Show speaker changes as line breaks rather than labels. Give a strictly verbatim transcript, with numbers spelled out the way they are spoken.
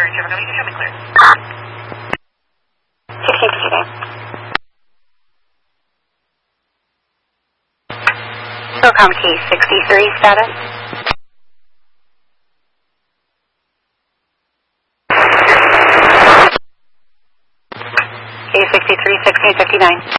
clear. Trevor, coming to show me clear.
sixteen fifty-nine. SOCOM Key sixty-three status. Key sixty-three, sixteen fifty-nine.